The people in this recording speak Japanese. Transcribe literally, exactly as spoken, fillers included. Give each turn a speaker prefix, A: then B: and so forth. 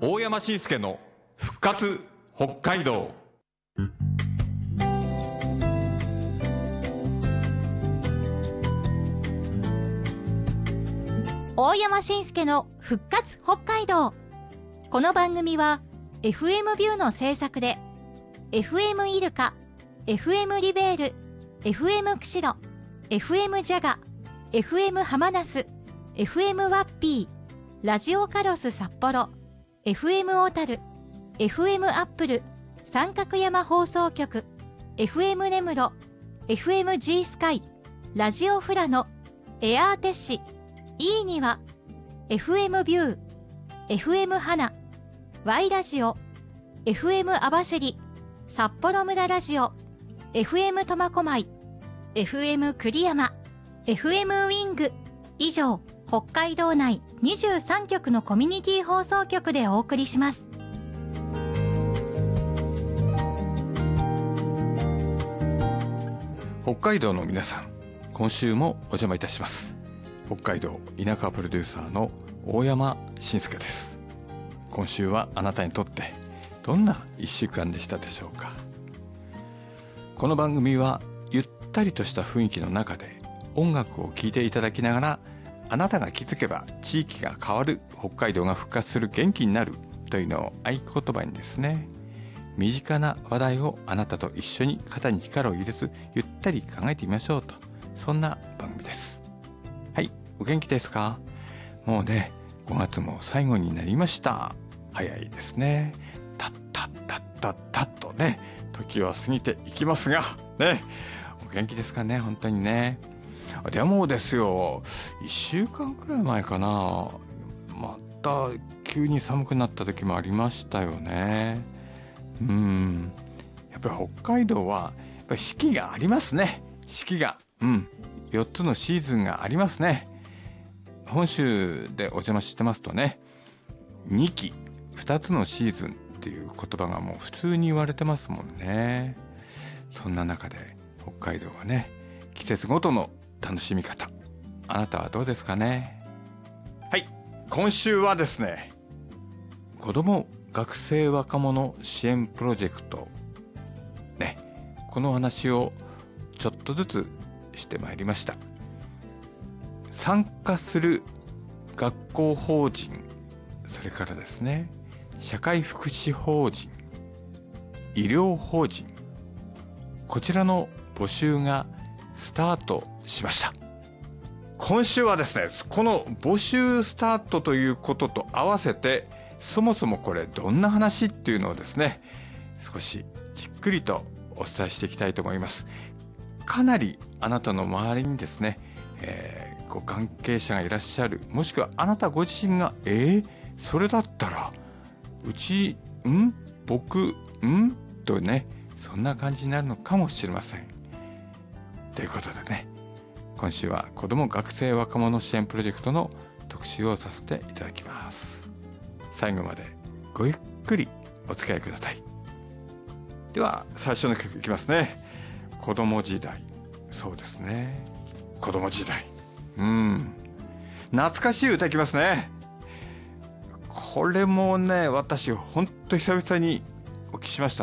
A: 大山伸介の復活北海道。
B: 大山伸介の復活北海道。この番組は エフエム ビューの制作で エフエム イルカ、エフエム リベール、エフエム 釧路、エフエム ジャガ、エフエム ハマナス、エフエム ワッピー、ラジオカロス札幌、エフエム 小樽、エフエム アップル、三角山放送局、エフエム 根室、エフエム G スカイ、ラジオフラノ、エアーテッシ、いいにわ、エフエム ビュー、エフエム 花、Y ラジオ、エフエム 網走、札幌村ラジオ、エフエム 苫小牧、エフエム 栗山、エフエム ウィング、以上、北海道内にじゅうさんきょくのコミュニティ放送局でお送りします。
A: 北海道の皆さん、今週もお邪魔いたします。北海道田舎プロデューサーの大山伸介です。今週はあなたにとってどんないっしゅうかんでしたでしょうか。この番組はゆったりとした雰囲気の中で音楽を聴いていただきながら、あなたが気づけば地域が変わる、北海道が復活する、元気になるというのを合言葉にですね、身近な話題をあなたと一緒に肩に力を入れずゆったり考えてみましょうと、そんな番組です。はい、お元気ですか？もうね、ごがつも最後になりました。早いですね。たったったったったっとね、時は過ぎていきますがね、お元気ですかね、本当にね。でもですよ、いっしゅうかんくらい前かな、また急に寒くなった時もありましたよね。うん、やっぱり北海道はやっぱり四季がありますね。四季が、うん、よっつのシーズンがありますね。本州でお邪魔してますとね、にきふたつのシーズンっていう言葉がもう普通に言われてますもんね。そんな中で北海道はね、季節ごとの楽しみ方、あなたはどうですかね。はい、今週はですね、子ども学生若者支援プロジェクトね、この話をちょっとずつしてまいりました。参加する学校法人、それからですね、社会福祉法人、医療法人、こちらの募集がスタートしました。今週はですね、この募集スタートということと合わせて、そもそもこれどんな話っていうのをですね、少しじっくりとお伝えしていきたいと思います。かなりあなたの周りにですね、えー、ご関係者がいらっしゃる、もしくはあなたご自身がえー、それだったらうちん僕んとね、そんな感じになるのかもしれません。ということでね、今週は子ども学生若者支援プロジェクトの特集をさせていただきます。最後までごゆっくりお付き合いください。では最初の曲いきますね。子供時代。そうですね、子供時代、うん懐かしい歌いきますね。これもね、私ほんと久々にお聞きしました